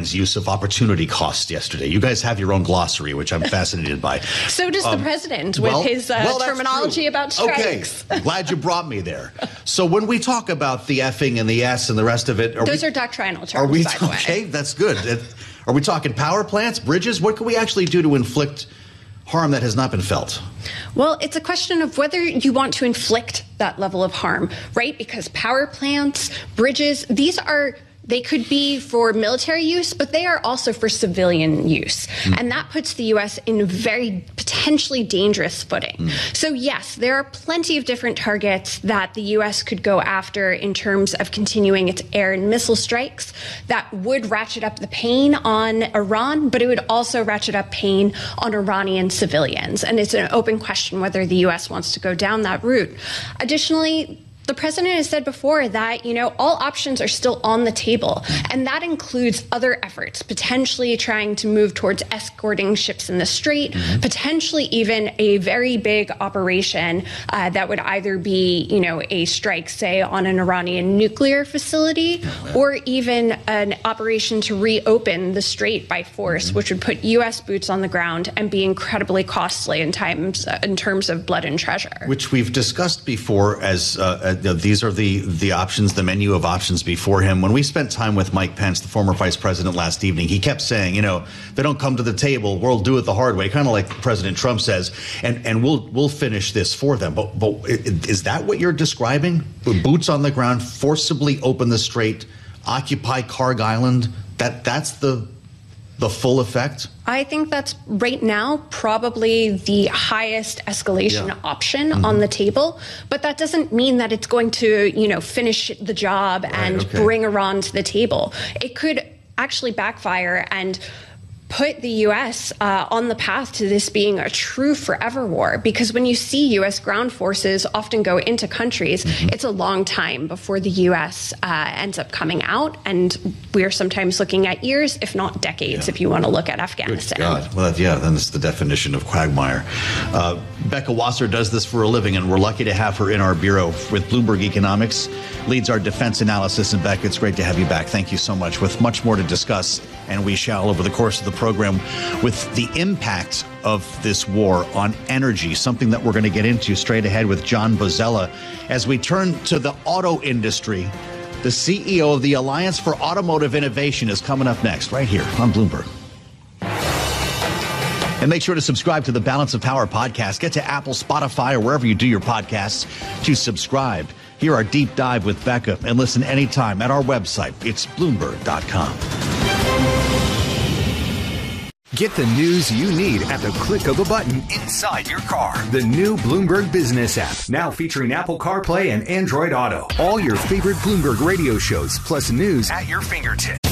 Biden's use of opportunity cost yesterday. You guys have your own glossary, which I'm fascinated by. So does the president with his terminology about strikes. Okay, glad you brought me there. So when we talk about the effing and the S and the rest of it, those are doctrinal terms, by the way. Okay, that's good. Are we talking power plants, bridges? What can we actually do to inflict harm that has not been felt? Well, it's a question of whether you want to inflict that level of harm, right? Because power plants, bridges, they could be for military use, but they are also for civilian use. And that puts the U.S. in a very potentially dangerous footing. So yes, there are plenty of different targets that the U.S. could go after in terms of continuing its air and missile strikes that would ratchet up the pain on Iran, but it would also ratchet up pain on Iranian civilians. And it's an open question whether the U.S. wants to go down that route. Additionally, the president has said before that, all options are still on the table, and that includes other efforts, potentially trying to move towards escorting ships in the Strait, potentially even a very big operation that would either be, a strike, say, on an Iranian nuclear facility, or even an operation to reopen the Strait by force, which would put U.S. boots on the ground and be incredibly costly in terms of blood and treasure. Which we've discussed before as these are the options, the menu of options before him. When we spent time with Mike Pence, the former vice president, last evening, he kept saying, they don't come to the table, we'll do it the hard way, kind of like President Trump says, and we'll finish this for them. But is that what you're describing? Boots on the ground, forcibly open the Strait, occupy Karg Island? That's the full effect? I think that's right now probably the highest escalation option on the table. But that doesn't mean that it's going to, finish the job and bring Iran to the table. It could actually backfire and put the U.S. On the path to this being a true forever war. Because when you see U.S. ground forces often go into countries, it's a long time before the U.S. Ends up coming out. And we're sometimes looking at years, if not decades, if you want to look at Afghanistan. Good God. Well, then it's the definition of quagmire. Becca Wasser does this for a living, and we're lucky to have her in our bureau with Bloomberg Economics, leads our defense analysis. And Becca, it's great to have you back. Thank you so much. With much more to discuss, and we shall over the course of the program, with the impact of this war on energy, something that we're going to get into straight ahead with John Bozzella. As we turn to the auto industry, the CEO of the Alliance for Automotive Innovation is coming up next, right here on Bloomberg. And make sure to subscribe to the Balance of Power podcast. Get to Apple, Spotify, or wherever you do your podcasts to subscribe. Hear our deep dive with Becca and listen anytime at our website. It's Bloomberg.com. Get the news you need at the click of a button inside your car. The new Bloomberg Business app, now featuring Apple CarPlay and Android Auto. All your favorite Bloomberg radio shows, plus news at your fingertips.